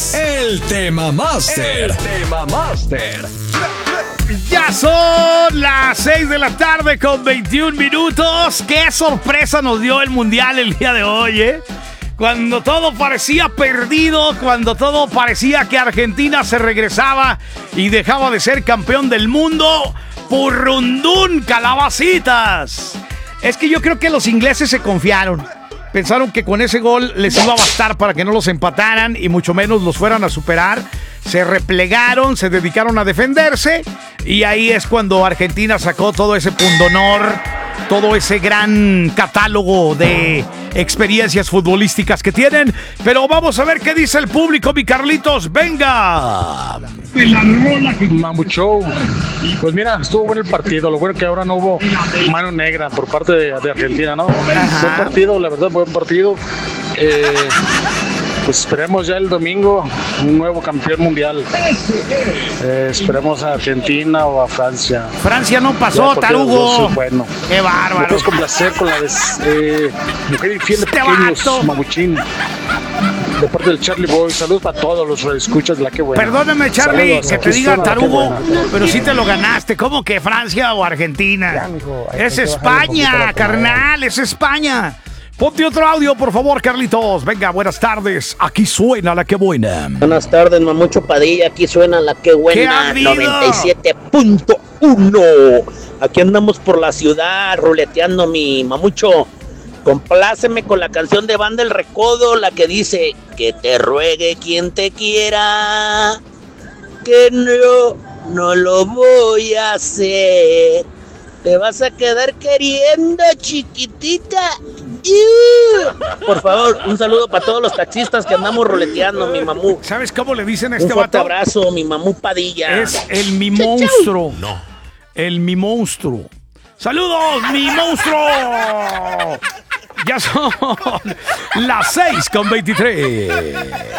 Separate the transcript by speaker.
Speaker 1: El Tema Master.
Speaker 2: Ya son las 6 de la tarde con 21 minutos. ¡Qué sorpresa nos dio el Mundial el día de hoy, eh! Cuando todo parecía perdido, cuando todo parecía que Argentina se regresaba y dejaba de ser campeón del mundo, ¡purrundún, calabacitas! Es que yo creo que los ingleses se confiaron. Pensaron que con ese gol les iba a bastar para que no los empataran y mucho menos los fueran a superar. Se replegaron, se dedicaron a defenderse y ahí es cuando Argentina sacó todo ese pundonor, todo ese gran catálogo de experiencias futbolísticas que tienen. Pero vamos a ver qué dice el público, mi Carlitos. ¡Venga!
Speaker 3: Mamut Show. Pues mira, estuvo bueno el partido. Lo bueno que ahora no hubo mano negra por parte de Argentina, ¿no? Buen partido, la verdad, buen partido. Pues esperemos ya el domingo un nuevo campeón mundial. Esperemos a Argentina o a Francia.
Speaker 2: Francia no pasó, tarugo.
Speaker 3: Bueno.
Speaker 2: ¡Qué bárbaro!
Speaker 3: Me puedes complacer con la Mujer Infiel de Pequeños,
Speaker 2: vato.
Speaker 3: Mamuchín. De parte del Charlie Boy. Saludos para todos los escuchas de La Que Buena.
Speaker 2: Perdóname, Charlie,
Speaker 3: Saludos,
Speaker 2: que te
Speaker 3: aquí
Speaker 2: diga
Speaker 3: suena La Que
Speaker 2: tarugo,
Speaker 3: Buena.
Speaker 2: pero sí te lo ganaste. ¿Cómo que Francia o Argentina?
Speaker 3: Ya, mijo, hay
Speaker 2: Es
Speaker 3: que bajarle un poquito
Speaker 2: España,
Speaker 3: la
Speaker 2: carnal, es España. Ponte otro audio, por favor, Carlitos. Venga, buenas tardes. Aquí suena La Que Buena.
Speaker 4: Buenas tardes, Mamucho Padilla. Aquí suena La Que
Speaker 2: ¿Qué
Speaker 4: Buena,
Speaker 2: ha habido?
Speaker 4: 97.1. Aquí andamos por la ciudad ruleteando, mi Mamucho. Compláceme con la canción de Banda El Recodo, la que dice: que te ruegue quien te quiera, que no lo voy a hacer. Te vas a quedar queriendo, chiquitita. Por favor, un saludo para todos los taxistas que andamos ruleteando, mi mamú.
Speaker 2: ¿Sabes cómo le dicen a
Speaker 4: Un
Speaker 2: este
Speaker 4: fuerte
Speaker 2: vato?
Speaker 4: abrazo, mi mamú Padilla.
Speaker 2: Es el mi monstruo. No. El mi monstruo. ¡Saludos, mi monstruo! Ya son las 6:23.